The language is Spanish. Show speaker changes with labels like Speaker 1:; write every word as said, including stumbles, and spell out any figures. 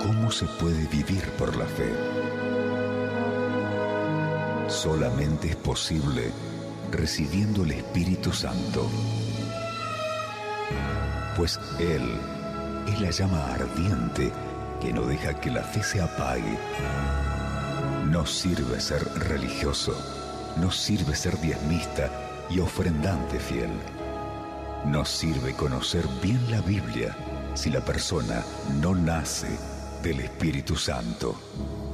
Speaker 1: cómo se puede vivir por la fe. Solamente es posible recibiendo el Espíritu Santo, pues Él es la llama ardiente que no deja que la fe se apague. No sirve ser religioso, no sirve ser diezmista y ofrendante fiel. No sirve conocer bien la Biblia si la persona no nace del Espíritu Santo.